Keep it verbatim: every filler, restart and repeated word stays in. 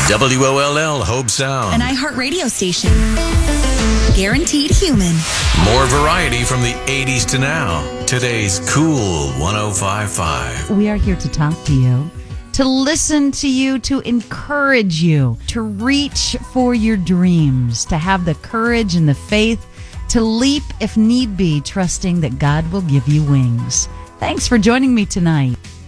W O L L Hope Sound. An iHeart radio station. Guaranteed human. More variety from the eighties to now. Today's Cool one oh five point five. We are here to talk to you, to listen to you, to encourage you, to reach for your dreams, to have the courage and the faith to leap if need be, trusting that God will give you wings. Thanks for joining me tonight.